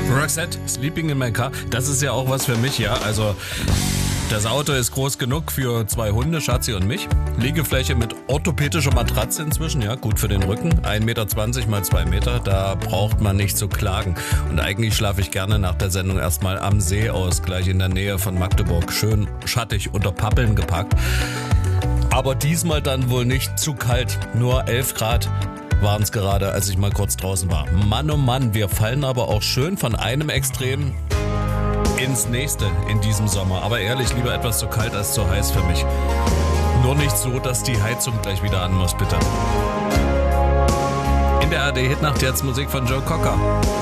Roxette, Sleeping in my car, das ist ja auch was für mich, ja. Also das Auto ist groß genug für 2 Hunde, Schatzi und mich. Liegefläche mit orthopädischer Matratze inzwischen, ja, gut für den Rücken. 1,20 Meter mal 2 Meter, da braucht man nicht zu klagen. Und eigentlich schlafe ich gerne nach der Sendung erstmal am See aus, gleich in der Nähe von Magdeburg. Schön schattig unter Pappeln gepackt. Aber diesmal dann wohl nicht zu kalt, nur 11 Grad. Waren es gerade, als ich mal kurz draußen war. Mann, oh Mann, wir fallen aber auch schön von einem Extrem ins nächste in diesem Sommer. Aber ehrlich, lieber etwas zu kalt als zu heiß für mich. Nur nicht so, dass die Heizung gleich wieder an muss, bitte. In der ARD Hitnacht jetzt Musik von Joe Cocker.